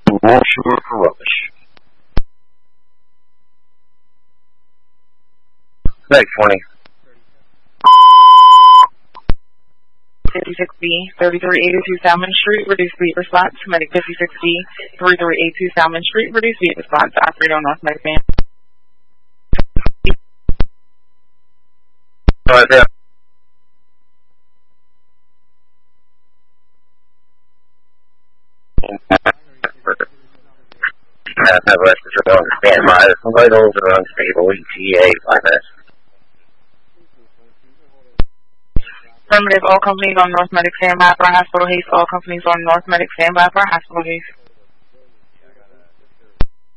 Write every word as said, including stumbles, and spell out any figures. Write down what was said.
More sugar for rubbish. Next twenty. fifty-six B, thirty-three eighty-two Salmon Street, reduced speed response. Medic fifty-six B, thirty-three eighty-two Salmon Street, reduced speed response. Operator on North Medic Fan. Right there. I have less to understand my vitals are unstable, E T A, five S. Affirmative, all companies on North Medic standby for hospital haste. All companies on North Medic standby for hospital haste.